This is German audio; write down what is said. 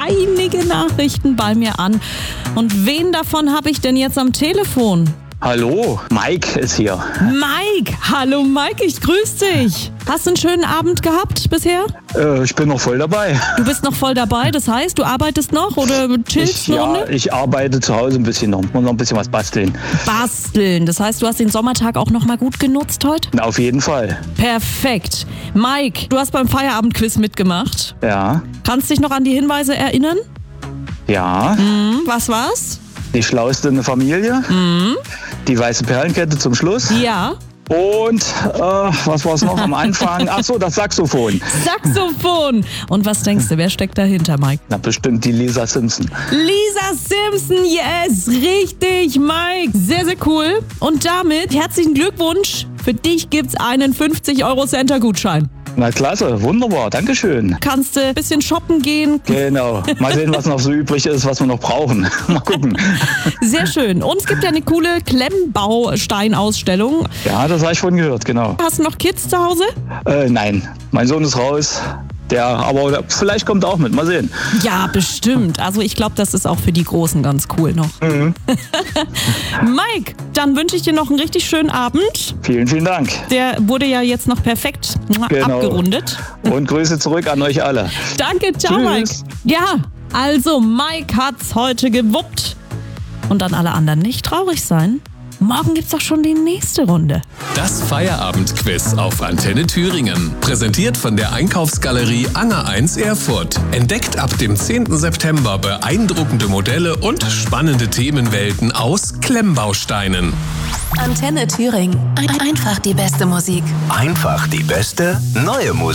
einige Nachrichten bei mir an. Und wen davon habe ich denn jetzt am Telefon? Hallo, Mike ist hier. Mike! Hallo Mike, ich grüße dich. Hast du einen schönen Abend gehabt bisher? Ich bin noch voll dabei. Du bist noch voll dabei, das heißt, du arbeitest noch oder chillst eine Runde? Ich arbeite zu Hause ein bisschen noch. Muss noch ein bisschen was basteln. Basteln, das heißt, du hast den Sommertag auch noch mal gut genutzt heute? Na, auf jeden Fall. Perfekt. Mike, du hast beim Feierabendquiz mitgemacht. Ja. Kannst dich noch an die Hinweise erinnern? Ja. Was war's? Die Schlauste in der Familie. Die weiße Perlenkette zum Schluss. Ja. Und was war es noch am Anfang? Ach so, das Saxophon. Saxophon. Und was denkst du, wer steckt dahinter, Mike? Na, bestimmt die Lisa Simpson. Lisa Simpson, yes, richtig, Mike. Sehr, sehr cool. Und damit herzlichen Glückwunsch. Für dich gibt's einen 50-Euro-Center-Gutschein. Na klasse, wunderbar, dankeschön. Kannst du ein bisschen shoppen gehen. Genau, mal sehen, was noch so übrig ist, was wir noch brauchen. Mal gucken. Sehr schön. Und es gibt ja eine coole Klemmbausteinausstellung. Ja, das habe ich vorhin gehört, genau. Hast du noch Kids zu Hause? Nein, mein Sohn ist raus. Aber vielleicht kommt er auch mit, mal sehen. Ja, bestimmt. Also ich glaube, das ist auch für die Großen ganz cool noch. Mike, dann wünsche ich dir noch einen richtig schönen Abend. Vielen, vielen Dank. Der wurde ja jetzt noch perfekt abgerundet. Und Grüße zurück an euch alle. Danke, ciao Tschüss. Mike. Ja, also Mike hat's heute gewuppt. Und an alle anderen nicht traurig sein. Morgen gibt's doch schon die nächste Runde. Das Feierabendquiz auf Antenne Thüringen. Präsentiert von der Einkaufsgalerie Anger 1 Erfurt. Entdeckt ab dem 10. September beeindruckende Modelle und spannende Themenwelten aus Klemmbausteinen. Antenne Thüringen. Einfach die beste Musik. Einfach die beste neue Musik.